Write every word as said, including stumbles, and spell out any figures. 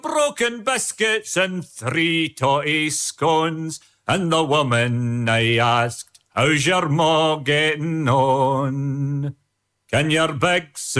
broken biscuits and three totty scones. And the woman I asked, how's your ma getting on? Can your big